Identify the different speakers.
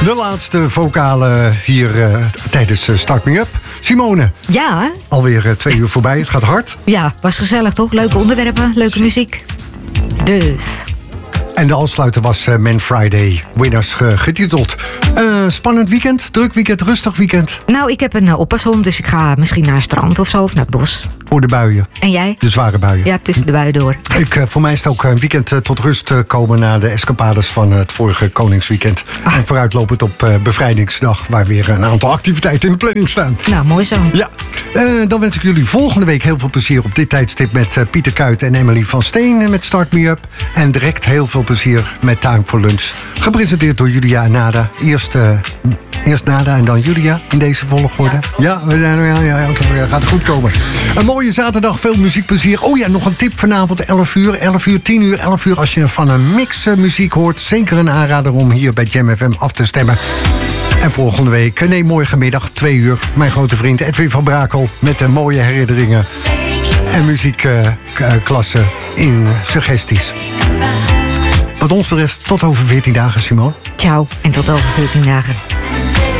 Speaker 1: De laatste vocale hier tijdens Start Me Up. Simone.
Speaker 2: Ja.
Speaker 1: Alweer 2 uur voorbij, het gaat hard.
Speaker 2: Ja, was gezellig toch? Leuke onderwerpen, leuke muziek. Dus...
Speaker 1: En de afsluiter was Man Friday Winners getiteld. Spannend weekend, druk weekend, rustig weekend.
Speaker 2: Nou, ik heb een oppashond, dus ik ga misschien naar het strand of zo, of naar het bos.
Speaker 1: Voor de buien.
Speaker 2: En jij?
Speaker 1: De zware buien.
Speaker 2: Ja, tussen de buien door.
Speaker 1: Voor mij is het ook een weekend tot rust komen na de escapades van het vorige Koningsweekend. En vooruitlopend op Bevrijdingsdag, waar weer een aantal activiteiten in de planning staan.
Speaker 2: Nou, mooi zo.
Speaker 1: Ja, dan wens ik jullie volgende week heel veel plezier op dit tijdstip met Pieter Kuit en Emily van Steen met Start Me Up. En direct heel veel plezier met Time for Lunch. Gepresenteerd door Julia en Nada. Eerst Nada en dan Julia in deze volgorde. Ja, oké, gaat het goed komen. Een mooie zaterdag, veel muziekplezier. Oh ja, nog een tip vanavond, 11 uur, 10 uur, 11 uur. Als je van een mix muziek hoort, zeker een aanrader om hier bij Jam FM af te stemmen. En volgende week, morgenmiddag, 2 uur, mijn grote vriend Edwin van Brakel met de mooie herinneringen en muziekklassen in suggesties. Wat ons betreft, tot over 14 dagen, Simone.
Speaker 2: Ciao, en tot over 14 dagen.